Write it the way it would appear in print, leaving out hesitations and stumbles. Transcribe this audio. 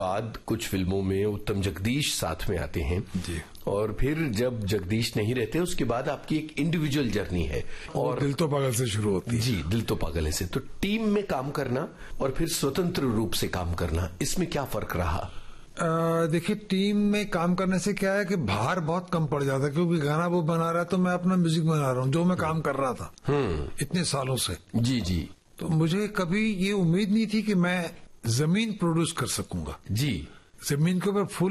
बाद कुछ फिल्मों में उत्तम जगदीश साथ में आते हैं जी। और फिर जब जगदीश नहीं रहते उसके बाद आपकी एक इंडिविजुअल जर्नी है और दिल तो पागल से शुरू होती है। जी, दिल तो पागल है से। तो टीम में काम करना और फिर स्वतंत्र रूप से काम करना, इसमें क्या फर्क रहा? देखिए, टीम में काम करने से क्या है कि भार बहुत कम पड़ जाता है, क्योंकि गाना वो बना रहा है तो मैं अपना म्यूजिक बना रहा हूँ जो मैं काम कर रहा था इतने सालों से। जी जी। तो मुझे कभी ये उम्मीद नहीं थी कि मैं जमीन प्रोड्यूस कर सकूंगा। जी। जमीन के ऊपर फूल